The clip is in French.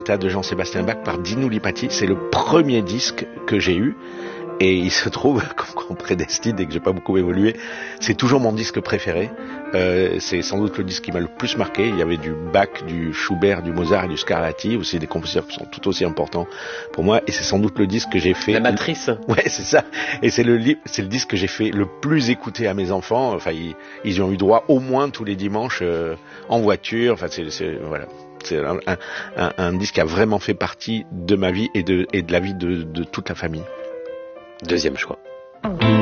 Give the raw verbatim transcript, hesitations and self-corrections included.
de Jean-Sébastien Bach par Dino Lipati. C'est le premier disque que j'ai eu. Et il se trouve, comme qu'on prédestine et que j'ai pas beaucoup évolué, c'est toujours mon disque préféré. Euh, c'est sans doute le disque qui m'a le plus marqué. Il y avait du Bach, du Schubert, du Mozart et du Scarlatti, aussi des compositeurs qui sont tout aussi importants pour moi. Et c'est sans doute le disque que j'ai fait. La matrice. Ouais, c'est ça. Et c'est le li... c'est le disque que j'ai fait le plus écouter à mes enfants. Enfin, ils, ils y ont eu droit au moins tous les dimanches euh, en voiture. Enfin, c'est, c'est voilà. C'est un, un, un disque qui a vraiment fait partie de ma vie et de, et de la vie de, de toute la famille. Deuxième choix. Oh.